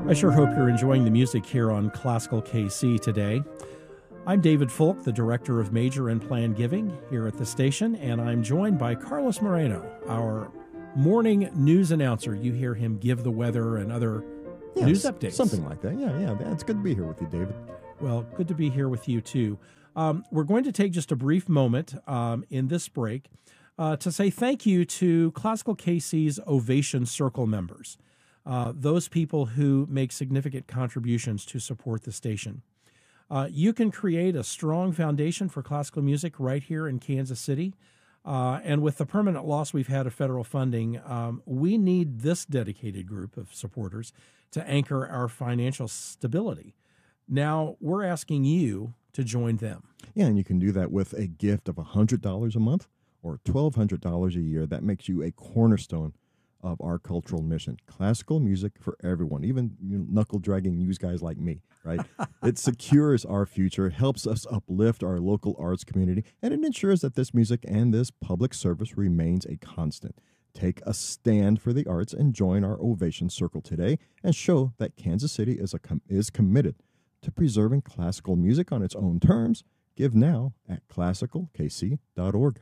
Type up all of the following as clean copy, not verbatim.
I sure hope you're enjoying the music here on Classical KC today. I'm David Folk, the Director of Major and Planned Giving here at the station, and I'm joined by Carlos Moreno, our morning news announcer. You hear him give the weather and other news updates. Something like that. Yeah. It's good to be here with you, David. Well, good to be here with you, too. We're going to take just a brief moment in this break to say thank you to Classical KC's Ovation Circle members, those people who make significant contributions to support the station. You can create a strong foundation for classical music right here in Kansas City. And with the permanent loss we've had of federal funding, we need this dedicated group of supporters to anchor our financial stability. Now, we're asking you to join them. Yeah, and you can do that with a gift of $100 a month or $1,200 a year. That makes you a cornerstone of our cultural mission. Classical music for everyone, even knuckle-dragging news guys like me, right? It secures our future, helps us uplift our local arts community, and it ensures that this music and this public service remains a constant. Take a stand for the arts and join our Ovation Circle today and show that Kansas City is committed to preserving classical music on its own terms. Give now at classicalkc.org.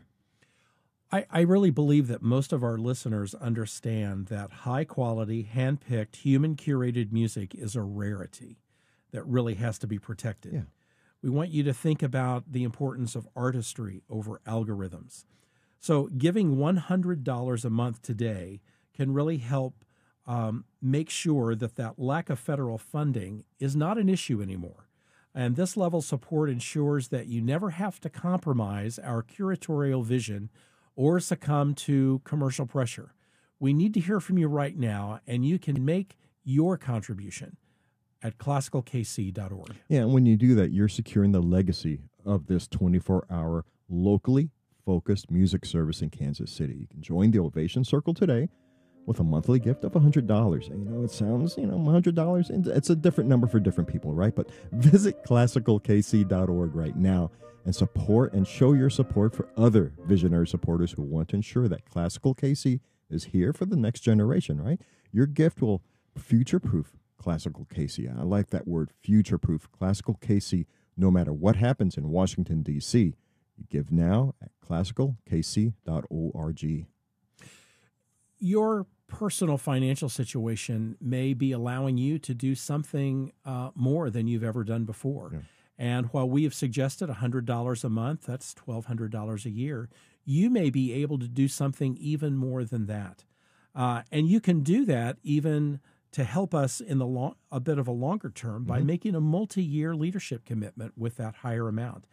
I really believe that most of our listeners understand that high-quality, hand-picked, human-curated music is a rarity that really has to be protected. Yeah. We want you to think about the importance of artistry over algorithms. So giving $100 a month today can really help make sure that lack of federal funding is not an issue anymore. And this level of support ensures that you never have to compromise our curatorial vision or succumb to commercial pressure. We need to hear from you right now, and you can make your contribution at classicalkc.org. Yeah, and when you do that, you're securing the legacy of this 24-hour locally focused music service in Kansas City. You can join the Ovation Circle today with a monthly gift of $100. And it sounds, $100, it's a different number for different people, right? But visit classicalkc.org right now and support and show your support for other visionary supporters who want to ensure that Classical KC is here for the next generation, right? Your gift will future-proof Classical KC. I like that word, future-proof Classical KC, no matter what happens in Washington, D.C. You give now at classicalkc.org. Your personal financial situation may be allowing you to do something more than you've ever done before. Yeah. And while we have suggested $100 a month, that's $1,200 a year, you may be able to do something even more than that. And you can do that even to help us in a bit of a longer term by making a multi-year leadership commitment with that higher amount.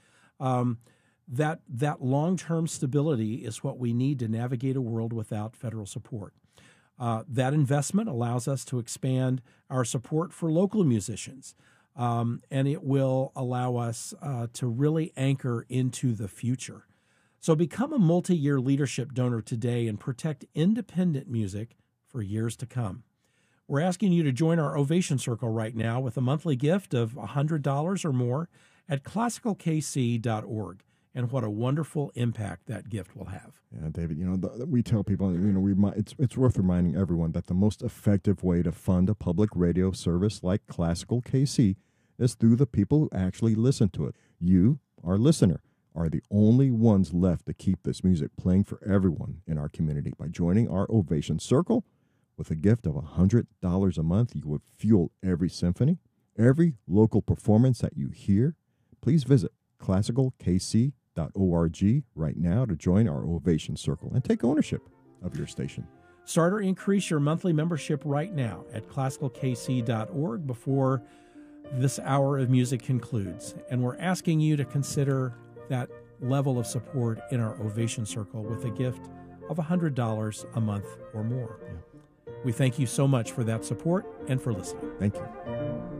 That long-term stability is what we need to navigate a world without federal support. That investment allows us to expand our support for local musicians, and it will allow us to really anchor into the future. So become a multi-year leadership donor today and protect independent music for years to come. We're asking you to join our Ovation Circle right now with a monthly gift of $100 or more at classicalkc.org. And what a wonderful impact that gift will have. Yeah, David, we tell people, it's worth reminding everyone that the most effective way to fund a public radio service like Classical KC is through the people who actually listen to it. You, our listener, are the only ones left to keep this music playing for everyone in our community. By joining our Ovation Circle with a gift of $100 a month, you would fuel every symphony, every local performance that you hear. Please visit classicalkc.org right now to join our Ovation Circle and take ownership of your station. Start or increase your monthly membership right now at classicalkc.org before this hour of music concludes. And we're asking you to consider that level of support in our Ovation Circle with a gift of $100 a month or more. Yeah. We thank you so much for that support and for listening. Thank you.